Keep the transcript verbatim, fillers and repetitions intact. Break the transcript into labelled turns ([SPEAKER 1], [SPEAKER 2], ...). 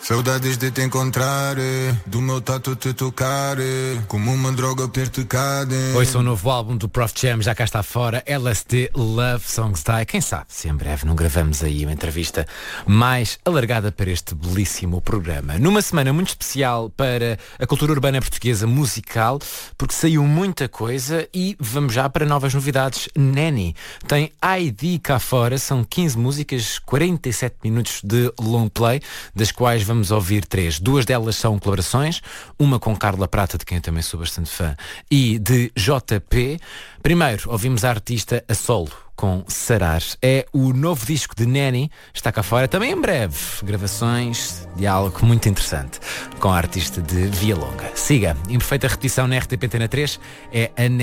[SPEAKER 1] Saudades de te encontrar, do meu tato te tocar, como uma droga ter tocado.
[SPEAKER 2] Ouça o novo álbum do Prof Jam, já cá está fora, L S D Love Songs Die. Quem sabe, se em breve não gravamos aí uma entrevista mais alargada para este belíssimo programa. Numa semana muito especial para a cultura urbana portuguesa musical, porque saiu muita coisa e vamos já para novas novidades. Nanny tem I D cá fora, são quinze músicas, quarenta e sete minutos de long play, das quais vamos Vamos ouvir três. Duas delas são colaborações, uma com Carla Prata, de quem eu também sou bastante fã, e de J P. Primeiro, ouvimos a artista a solo, com Sarar. É o novo disco de Nanny, está cá fora, também em breve. Gravações de algo muito interessante, com a artista de Via Longa. Siga, em perfeita repetição na R T P Antena três, é a Nanny.